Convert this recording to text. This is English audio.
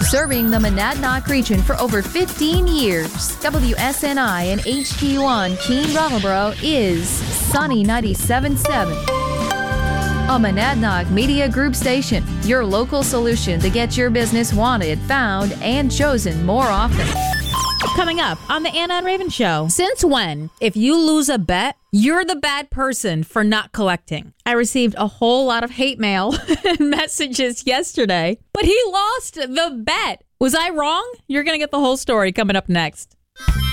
Serving the Monadnock region for over 15 years, WSNI and HD1 Keene Brattleboro is Sunny 97.7. A Monadnock Media Group station, your local solution to get your business wanted, found, and chosen more often. Coming up on the Anna and Raven Show. Since when, if you lose a bet, you're the bad person for not collecting? I received a whole lot of hate mail and messages yesterday, but he lost the bet. Was I wrong? You're going to get the whole story coming up next.